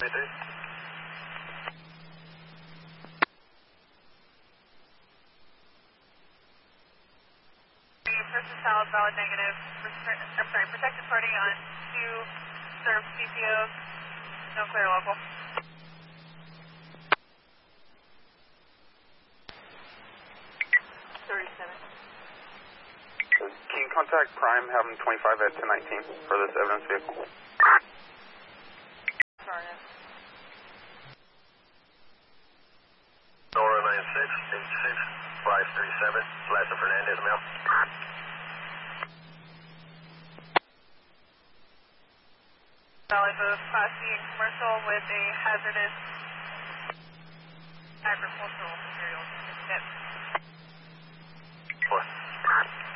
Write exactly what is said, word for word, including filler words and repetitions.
Person salad, valid negative. I'm sorry, protected party on two served C P O. No clear local. thirty-seven. Can you contact Prime, have them twenty-five at ten nineteen for this evidence vehicle? Sorry. Nora nine six eight six five three seven, Plaza Fernandez, mail. Valley both Class C and commercial with a hazardous agricultural materials. What?